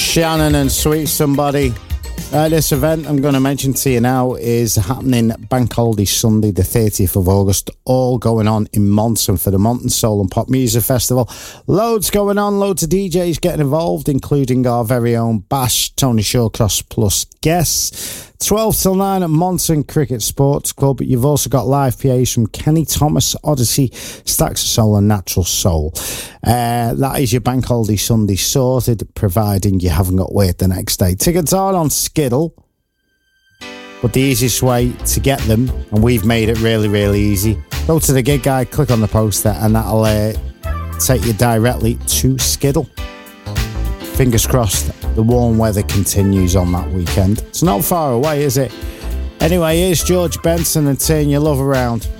Shannon and Sweet Somebody. This event I'm going to mention to you now is happening Bank Holiday Sunday, the 30th of August, all going on in Monton for the Monton Soul and Pop Music Festival. Loads going on, loads of DJs getting involved, including our very own Bash, Tony Shawcross, plus guests. 12 till 9 at Monton Cricket Sports Club. But you've also got live PAs from Kenny Thomas, Odyssey, Stacks of Soul and Natural Soul. That is your Bank Holiday Sunday sorted, providing you haven't got wait the next day. Tickets are on Skiddle, but the easiest way to get them, and we've made it really, really easy, go to the gig guide, click on the poster, and that'll take you directly to Skiddle. Fingers crossed the warm weather continues on that weekend. It's not far away, is it? Anyway, here's George Benson and Turn Your Love Around.